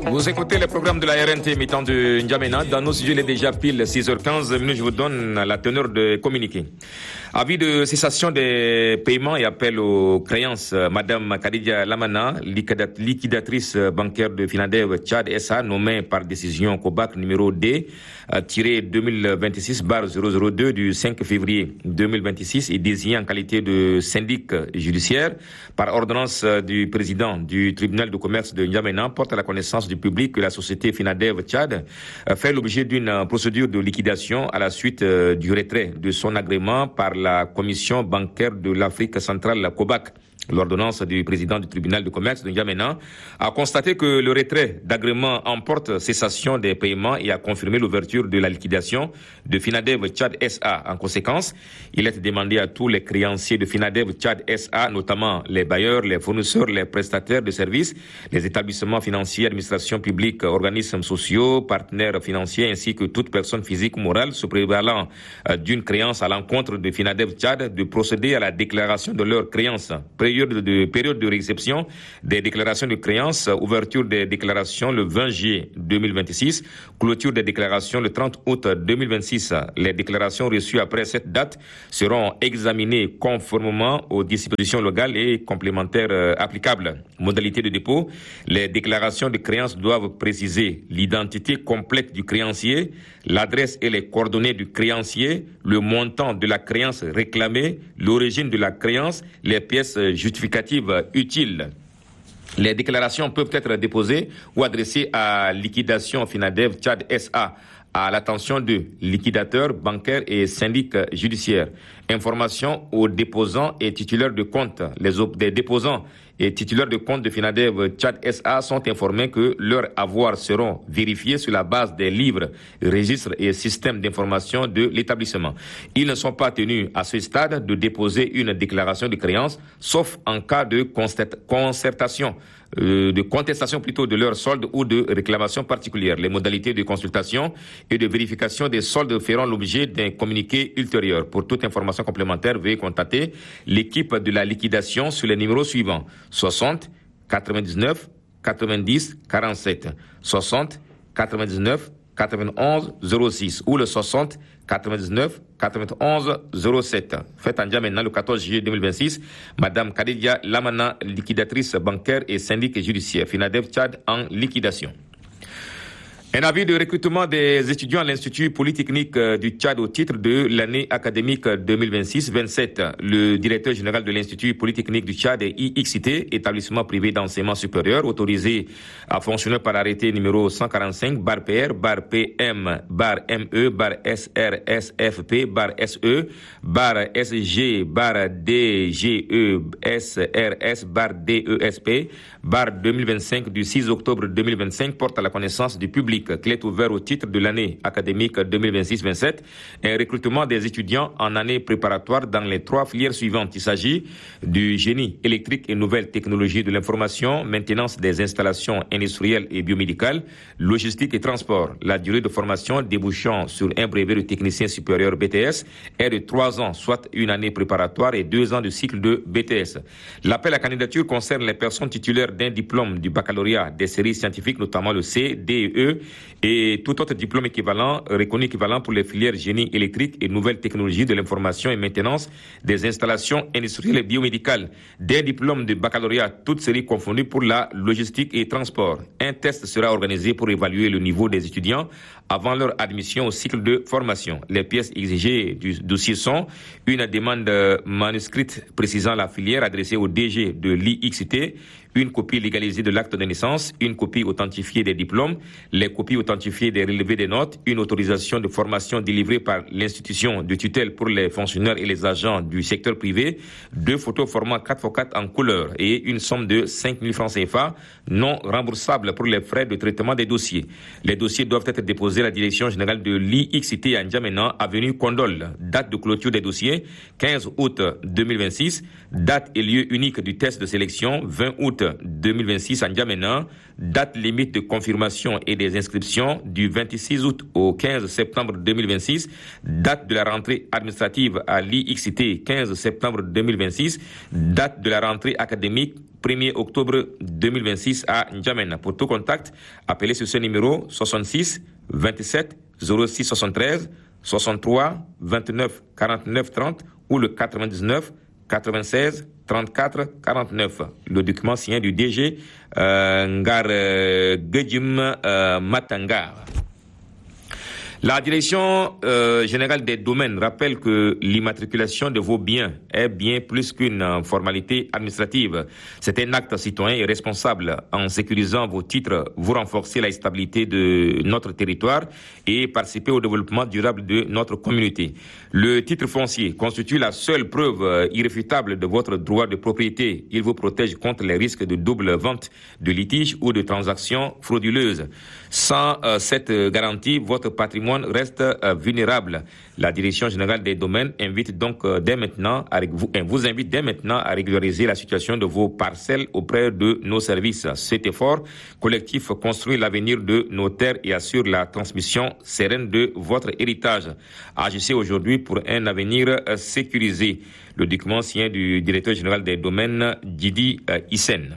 Vous écoutez le programme de la RNT mi-temps de N'Djamena. Dans nos sujets, il est déjà pile 6h15. Je vous donne la teneur de communiqué. Avis de cessation des paiements et appel aux créances. Madame Khadija Lamana, liquidatrice bancaire de Finadev Tchad SA, nommée par décision COBAC numéro D-2026-002 du 5 février 2026 et désignée en qualité de syndic judiciaire par ordonnance du président du tribunal de commerce de N'Djamena, porte à la connaissance du public que la société Finadev Tchad fait l'objet d'une procédure de liquidation à la suite du retrait de son agrément par la Commission bancaire de l'Afrique centrale, la COBAC. L'ordonnance du président du tribunal de commerce de N'Djamena a constaté que le retrait d'agrément emporte cessation des paiements et a confirmé l'ouverture de la liquidation de Finadev Tchad SA. En conséquence, il est demandé à tous les créanciers de Finadev Tchad SA, notamment les bailleurs, les fournisseurs, les prestataires de services, les établissements financiers, administrations publiques, organismes sociaux, partenaires financiers, ainsi que toute personne physique ou morale se prévalant d'une créance à l'encontre de Finadev Tchad, de procéder à la déclaration de leur créance. Période de réception des déclarations de créance, ouverture des déclarations le 20 juillet 2026, clôture des déclarations le 30 août 2026. Les déclarations reçues après cette date seront examinées conformément aux dispositions légales et complémentaires applicables. Modalité de dépôt: les déclarations de créance doivent préciser l'identité complète du créancier, l'adresse et les coordonnées du créancier, le montant de la créance réclamée, l'origine de la créance, les pièces justificatives utiles. Les déclarations peuvent être déposées ou adressées à Liquidation Finadev Tchad SA à l'attention de liquidateurs, bancaires et syndics judiciaires. Information aux déposants et titulaires de compte. Les déposants et titulaires de compte de Finadev Tchad SA sont informés que leurs avoirs seront vérifiés sur la base des livres, registres et systèmes d'information de l'établissement. Ils ne sont pas tenus à ce stade de déposer une déclaration de créance, sauf en cas de contestation de leur solde ou de réclamation particulière. Les modalités de consultation et de vérification des soldes feront l'objet d'un communiqué ultérieur. Pour toute information complémentaire, veuillez contacter l'équipe de la liquidation sur les numéros suivants: 60 99 90 47, 60 99 91 06 ou le 60 99 91 07. Faites en N'Djamena le 14 juillet 2026. Madame Khadija Lamana, liquidatrice bancaire et syndic judiciaire. Finadev Tchad en liquidation. Un avis de recrutement des étudiants à l'Institut Polytechnique du Tchad au titre de l'année académique 2026-27. Le directeur général de l'Institut Polytechnique du Tchad est IXT, établissement privé d'enseignement supérieur, autorisé à fonctionner par arrêté numéro 145, bar PR, bar PM, bar ME, bar SR, SFP, bar SE, bar SG, bar DGE, SRS, bar DESP, bar 2025 du 6 octobre 2025 porte à la connaissance du public qui est ouvert au titre de l'année académique 2026-27, un recrutement des étudiants en année préparatoire dans les 3 filières suivantes. Il s'agit du génie électrique et nouvelles technologies de l'information, maintenance des installations industrielles et biomédicales, logistique et transport. La durée de formation débouchant sur un brevet de technicien supérieur BTS est de 3 ans, soit une année préparatoire et 2 ans de cycle de BTS. L'appel à candidature concerne les personnes titulaires d'un diplôme du baccalauréat des séries scientifiques, notamment le C, D et E, et tout autre diplôme équivalent, reconnu équivalent pour les filières génie électrique et nouvelles technologies de l'information et maintenance des installations industrielles et biomédicales. Des diplômes de baccalauréat, toutes séries confondues pour la logistique et transport. Un test sera organisé pour évaluer le niveau des étudiants avant leur admission au cycle de formation. Les pièces exigées du dossier sont une demande manuscrite précisant la filière adressée au DG de l'IXT, une copie légalisée de l'acte de naissance, une copie authentifiée des diplômes, les copies authentifiées des relevés des notes, une autorisation de formation délivrée par l'institution de tutelle pour les fonctionnaires et les agents du secteur privé, 2 photos format 4x4 en couleur et une somme de 5 000 francs CFA non remboursable pour les frais de traitement des dossiers. Les dossiers doivent être déposés à la direction générale de l'IXT à N'Djamena, avenue Kondol. Date de clôture des dossiers, 15 août 2026. Date et lieu unique du test de sélection, 20 août 2026 à N'Djamena. Date limite de confirmation et des inscriptions du 26 août au 15 septembre 2026. Date de la rentrée administrative à l'IXT, 15 septembre 2026. Date de la rentrée académique, 1er octobre 2026 à N'Djamena. Pour tout contact, appelez sur ce numéro 66 27 06 73 63 29 49 30 ou le 99 96 34 49. Le document signé du DG Ngar Gedjim Matangar. La direction générale des domaines rappelle que l'immatriculation de vos biens est bien plus qu'une formalité administrative. C'est un acte citoyen et responsable. En sécurisant vos titres, vous renforcez la stabilité de notre territoire et participez au développement durable de notre communauté. Le titre foncier constitue la seule preuve irréfutable de votre droit de propriété. Il vous protège contre les risques de double vente, de litige ou de transactions frauduleuses. Sans cette garantie, votre patrimoine reste vulnérable. La Direction générale des domaines vous invite dès maintenant à régulariser la situation de vos parcelles auprès de nos services. Cet effort collectif construit l'avenir de nos terres et assure la transmission sereine de votre héritage. Agissez aujourd'hui pour un avenir sécurisé. Le document signé du directeur général des domaines, Didi Hyssen.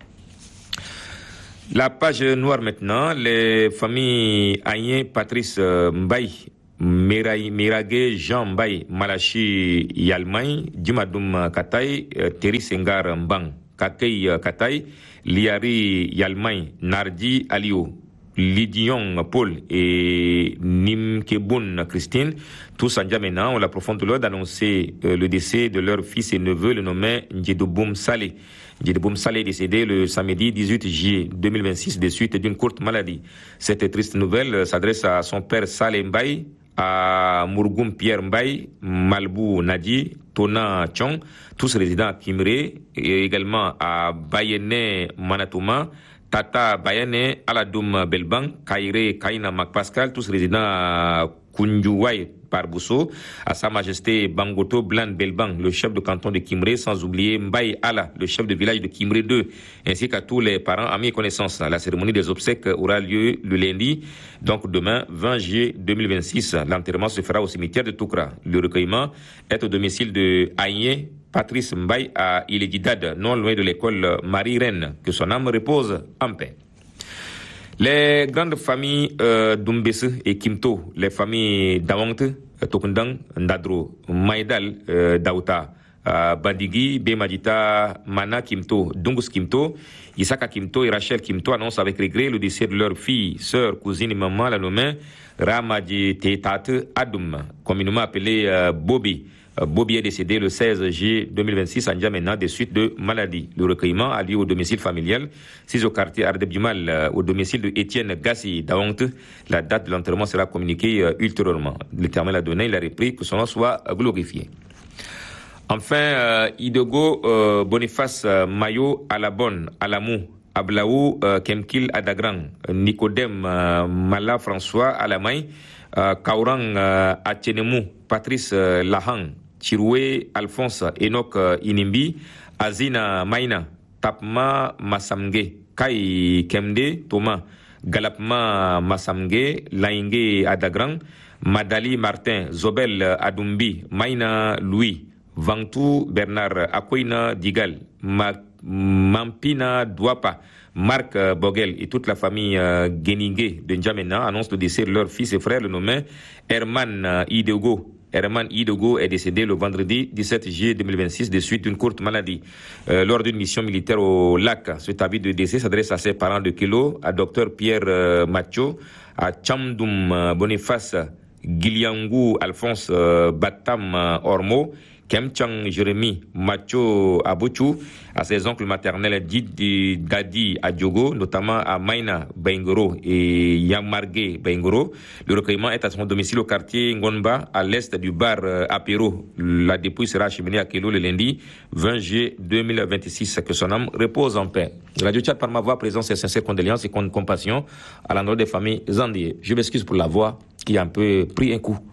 La page noire maintenant, les familles Ayen, Patrice Mbaye, Mirage Jean Mbaye, Malachi Yalmay, Dimadoum Katay, Terry Sengar Mbang, Kakei Katay, Liari Yalmay, Nardi Alio, Lidion Paul et Nimkeboun Christine, tous en N'Djamena, ont la profonde douleur d'annoncer le décès de leur fils et neveu, le nommé Ndjedoboum Saleh. Ndjedoboum Saleh est décédé le samedi 18 juillet 2026 des suites d'une courte maladie. Cette triste nouvelle s'adresse à son père Saleh Mbaye, à Mourgoum Pierre Mbaye, Malbou Nadi, Tona Chong, tous résidents à Kimré, et également à Bayene Manatouma, Tata Bayane, Aladoum Belbang, Kairé Kaina Mac Pascal, tous résidents à Kunjuwai par Bousso, à Sa Majesté Bangoto Blan Belbang, le chef de canton de Kimré, sans oublier Mbaye Ala, le chef de village de Kimré 2, ainsi qu'à tous les parents, amis et connaissances. La cérémonie des obsèques aura lieu le lundi, donc demain, 20 juillet 2026. L'enterrement se fera au cimetière de Toukra. Le recueillement est au domicile de Aïe Patrice Mbaye à Ilegidad, non loin de l'école Marie-Reine. Que son âme repose en paix. Les grandes familles d'Umbese et Kimto, les familles Dawangte, Tokundang, Ndadro, Maïdal, Daouta, Bandigi, Bemadita, Mana Kimto, Dungus Kimto, Isaka Kimto et Rachel Kimto annoncent avec regret le décès de leur fille, sœur, cousine et maman, la nommée Ramadji Tetate Adoum, communément appelée Bobby. Bobby est décédé le 16 juillet 2026 à N'Djamena des suites de maladie. Le recueillement a lieu au domicile familial, 6 au quartier Ardebjumal, au domicile de Étienne Gassi Daonte. La date de l'enterrement sera communiquée ultérieurement. L'Éternel a donné, il a repris, que son nom soit glorifié. Enfin, Idego Boniface Mayo Alabon, Alamou, Ablaou Kemkil Adagrang, Nicodème Mala François Alamay, Kaurang Atchenemou, Patrice Lahang, Chiroué Alphonse Enoch Inimbi, Azina Maina, Tapma Masamge, Kai Kemde Thomas, Galapma Masamge, Lainge Adagrang, Madali Martin, Zobel Adumbi, Maina Louis, Vantou Bernard Akoina Digal, Mampina Douapa, Marc Bogel et toute la famille Geningé de N'Djamena annoncent le décès de leur fils et frère, le nommé Herman Idego. Herman Idego est décédé le vendredi 17 juillet 2026 des suites d'une courte maladie. Lors d'une mission militaire au lac, cet avis de décès s'adresse à ses parents de Kilo, à Dr Pierre Macho, à Chamdoum Boniface, Giliangou Alphonse Batam Ormo, Kemchang Jérémy Macho Abouchou, à ses oncles maternels Dadi Adjogo, notamment à Maina Bengoro et Yamargue Bengoro. Le recueillement est à son domicile au quartier Ngonba, à l'est du bar Apéro. La dépouille sera acheminée à Kelo le lundi 20 juillet 2026. Que son âme repose en paix. Radio Tchad, par ma voix, présente ses sincères condoléances et compassion à l'endroit des familles endeuillées. Je m'excuse pour la voix qui a un peu pris un coup.